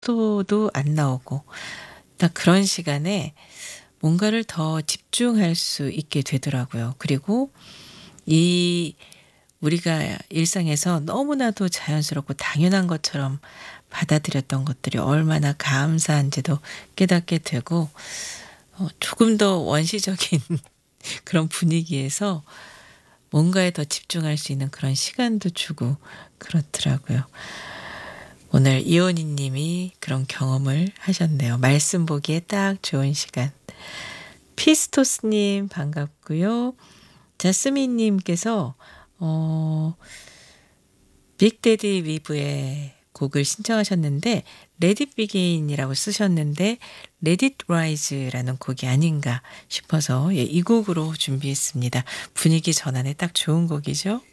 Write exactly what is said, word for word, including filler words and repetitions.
속도도 안 나오고 딱 그런 시간에 뭔가를 더 집중할 수 있게 되더라고요. 그리고 이 우리가 일상에서 너무나도 자연스럽고 당연한 것처럼 받아들였던 것들이 얼마나 감사한지도 깨닫게 되고 어 조금 더 원시적인 그런 분위기에서 뭔가에 더 집중할 수 있는 그런 시간도 주고 그렇더라고요. 오늘 이온희 님이 그런 경험을 하셨네요. 말씀 보기에 딱 좋은 시간. 피스토스 님 반갑고요. 자스민 님께서 어 빅데디 위브의 곡을 신청하셨는데 Let It Begin이라고 쓰셨는데 Let It Rise라는 곡이 아닌가 싶어서 예, 이 곡으로 준비했습니다. 분위기 전환에 딱 좋은 곡이죠.